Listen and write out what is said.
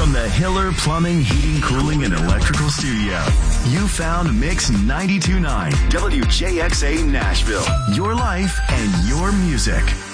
From the Hiller Plumbing, Heating, Cooling, and Electrical Studio, you found Mix 92.9 WJXA Nashville. Your life and your music.